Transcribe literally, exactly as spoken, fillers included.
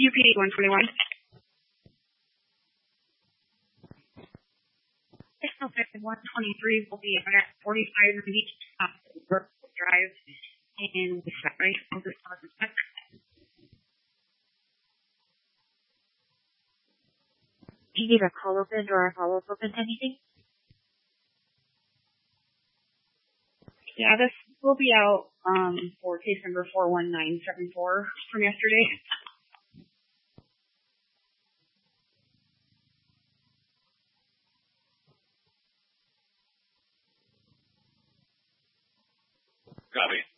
U P one twenty-one. one twenty-three will be at forty-five Beach Drive in Saturday. Do you need a call open or a follow-up open to anything? Yeah, this will be out um, for case number four one nine seven four from yesterday. Copy.